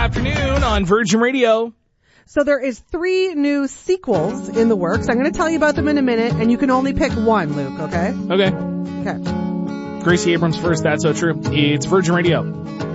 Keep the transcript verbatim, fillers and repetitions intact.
afternoon on Virgin Radio. So there is three new sequels in the works. I'm going to tell you about them in a minute, and you can only pick one, Luke, okay? Okay. Okay. Gracie Abrams first, That's So True. It's Virgin Radio.